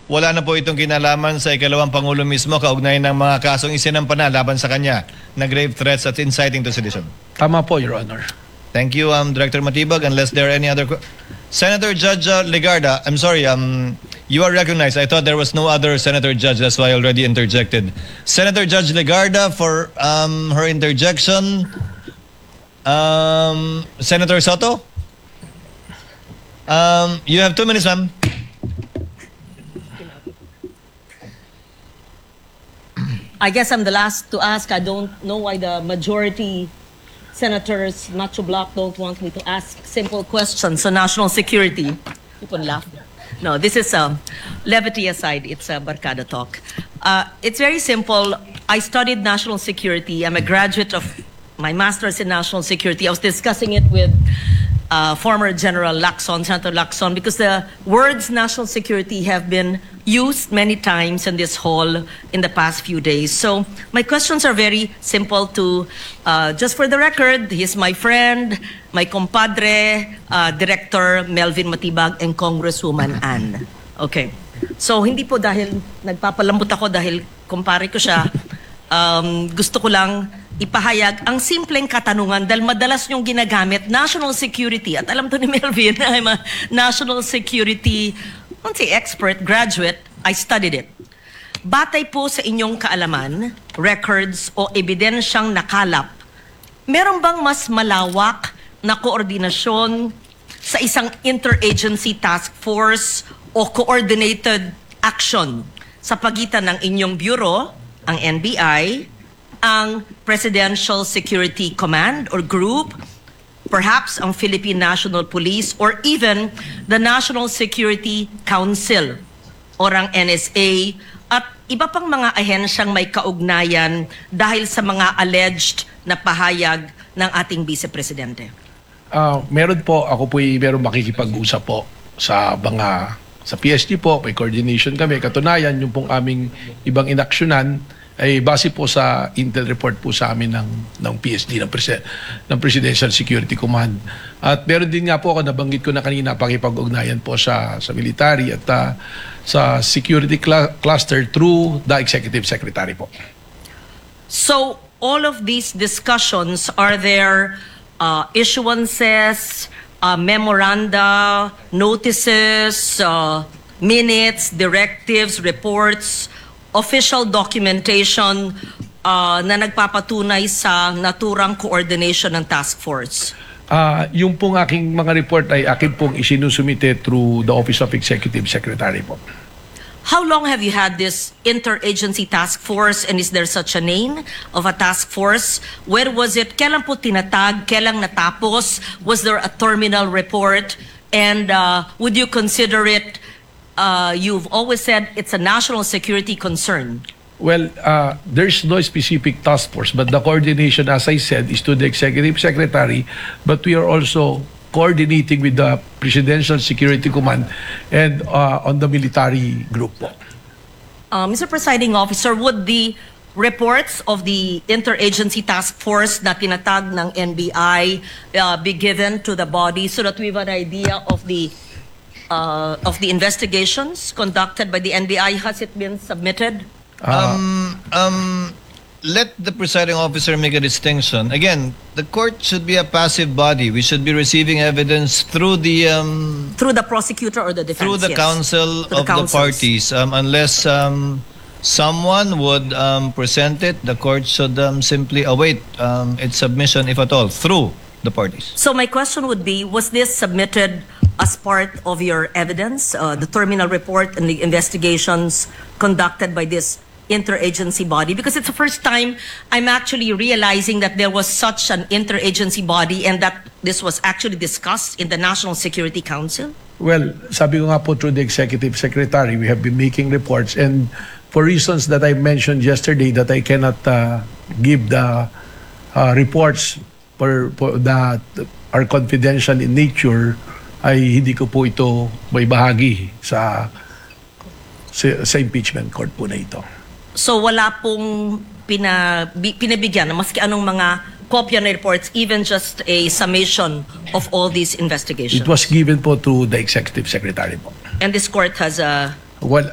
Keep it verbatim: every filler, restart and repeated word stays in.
wala na po itong kinalaman sa ikalawang Pangulo mismo kaugnay ng mga kasong isinampa na laban sa kanya na grave threats at inciting to sedition. Tama po, Your Honor. Thank you, um, Director Matibag. Unless there are any other... Senator Judge uh, Legarda, I'm sorry, um, you are recognized. I thought there was no other Senator Judge. That's why I already interjected. Senator Judge Legarda for um, her interjection. Um, Senator Soto? Um, you have two minutes, ma'am. I guess I'm the last to ask. I don't know why the majority senators, Nacho Block, don't want me to ask simple questions on national security. People laugh. No, this is um, levity aside. It's a barkada talk. Uh, it's very simple. I studied national security. I'm a graduate of my master's in national security. I was discussing it with uh, former General Lacson, Senator Lacson, because the words national security have been used many times in this hall in the past few days. So my questions are very simple to, uh, just for the record, he's my friend, my compadre, uh, Director Melvin Matibag, and Congresswoman Ann. Okay. So hindi po dahil nagpapalambot ako dahil kumpare ko siya, um, gusto ko lang ipahayag ang simpleng katanungan dahil madalas niyong ginagamit, national security. At alam to ni Melvin, I'm a national security, I won't say expert, graduate, I studied it. Batay po sa inyong kaalaman, records o ebidensyang nakalap, meron bang mas malawak na koordinasyon sa isang interagency task force o coordinated action sa pagitan ng inyong bureau, ang N B I, ang Presidential Security Command or Group, perhaps ang Philippine National Police, or even the National Security Council or ang N S A at iba pang mga ahensyang may kaugnayan dahil sa mga alleged na pahayag ng ating Vice Presidente? Uh, meron po, ako po meron makikipag-usap po sa mga, sa P S G po, may coordination kami. Katunayan, yung pong aming ibang inaksyonan ay base po sa intel report po sa amin ng, ng P S D, ng, Presi ng Presidential Security Command. At meron din nga po ako, nabanggit ko na kanina, pakipag-ugnayan po sa, sa military at uh, sa security cl cluster through the Executive Secretary po. So, all of these discussions, are there uh, issuances, uh, memoranda, notices, uh, minutes, directives, reports, official documentation uh, na nagpapatunay sa naturang coordination ng task force? Uh, yung pong aking mga report ay akin pong isinusumite through the Office of Executive Secretary po. How long have you had this interagency task force, and is there such a name of a task force? Where was it? Kailan po tinatag? Kailan natapos? Was there a terminal report? And uh, would you consider it, uh, you've always said it's a national security concern? Well, uh, there's no specific task force, but the coordination, as I said, is to the Executive Secretary, but we are also coordinating with the Presidential Security Command and uh, on the military group po. Uh, Mister Presiding Officer, would the reports of the interagency task force na tinatag ng N B I uh, be given to the body so that we have an idea of the uh, of the investigations conducted by the N B I? Has it been submitted? Um, um, let the presiding officer make a distinction. Again, the court should be a passive body. We should be receiving evidence through the um, through the prosecutor or the defense. through the yes. counsel the of the parties. Um, unless um, someone would um, present it, the court should um, simply await um, its submission, if at all, through the parties. So my question would be: was this submitted as part of your evidence, uh, the terminal report and the investigations conducted by this interagency body? Because it's the first time I'm actually realizing that there was such an interagency body and that this was actually discussed in the National Security Council. Well, sabi ko nga po through the Executive Secretary, we have been making reports, and for reasons that I mentioned yesterday that I cannot uh, give the uh, reports for, for that are confidential in nature, ay hindi ko po ito may bahagi sa, sa, sa impeachment court po na ito. So wala pong pina, pinabigyan na maski anong mga kopya na reports, even just a summation of all these investigations? It was given po to the Executive Secretary po. And this court has a... Well,